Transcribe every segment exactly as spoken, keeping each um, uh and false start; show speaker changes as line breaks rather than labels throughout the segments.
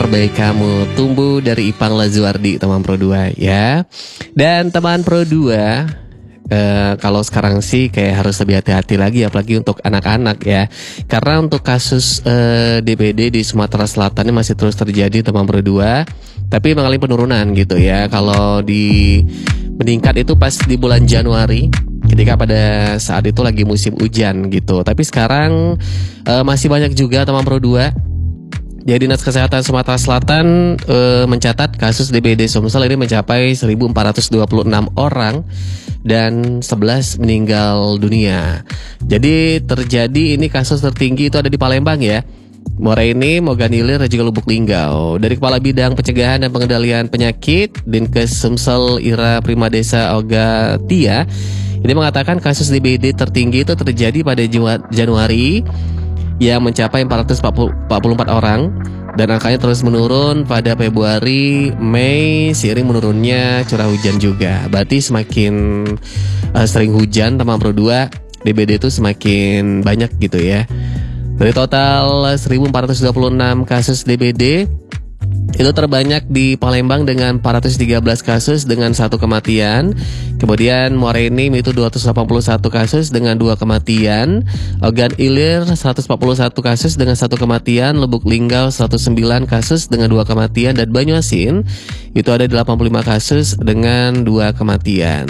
Terbaik kamu tumbuh dari Ipang Lazuardi, teman Pro dua ya. Dan teman Pro dua, eh, kalau sekarang sih kayak harus lebih hati-hati lagi, apalagi untuk anak-anak ya. Karena untuk kasus eh, D B D di Sumatera Selatan ini masih terus terjadi, teman Pro dua, tapi mengalami penurunan gitu ya. Kalau di meningkat itu pas di bulan Januari, ketika pada saat itu lagi musim hujan gitu. Tapi sekarang eh, masih banyak juga, teman Pro dua. Jadi Dinas Kesehatan Sumatera Selatan e, mencatat kasus D B D Sumsel ini mencapai seribu empat ratus dua puluh enam orang dan sebelas meninggal dunia. Jadi terjadi ini kasus tertinggi itu ada di Palembang ya. Moraini, Moganilir, dan juga Lubuk Linggau. Dari Kepala Bidang Pencegahan dan Pengendalian Penyakit Dinkes Sumsel Ira Primadesa Oga Tia ini mengatakan kasus D B D tertinggi itu terjadi pada Januari yang mencapai empat ratus empat puluh empat orang, dan angkanya terus menurun pada Februari, Mei seiring menurunnya curah hujan juga. Berarti semakin uh, sering hujan, teman Pro dua, D B D itu semakin banyak gitu ya. Dari total seribu empat ratus dua puluh enam kasus D B D, itu terbanyak di Palembang dengan empat ratus tiga belas kasus dengan satu kematian. Kemudian Moraini itu dua ratus delapan puluh satu kasus dengan dua kematian. Ogan Ilir seratus empat puluh satu kasus dengan satu kematian. Lubuk Linggau seratus sembilan kasus dengan dua kematian. Dan Banyuasin itu ada delapan puluh lima kasus dengan dua kematian.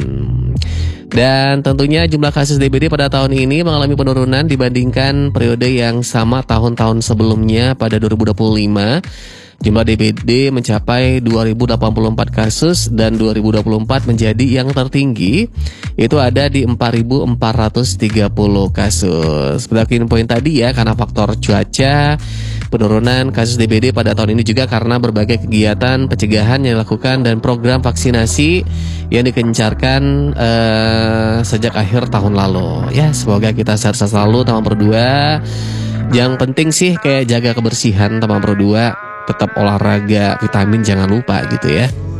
Dan tentunya jumlah kasus D B D pada tahun ini mengalami penurunan dibandingkan periode yang sama tahun-tahun sebelumnya pada dua ribu dua puluh lima. Jumlah D B D mencapai dua ribu delapan puluh empat kasus dan dua ribu dua puluh empat menjadi yang tertinggi, itu ada di empat ribu empat ratus tiga puluh kasus. Berdasarkan poin tadi ya, karena faktor cuaca, penurunan kasus D B D pada tahun ini juga karena berbagai kegiatan pencegahan yang dilakukan dan program vaksinasi yang dikencarkan uh, sejak akhir tahun lalu. Ya, semoga kita sehat selalu, teman Pro dua. Yang penting sih kayak jaga kebersihan, teman Pro dua. Tetap olahraga, vitamin jangan lupa gitu ya.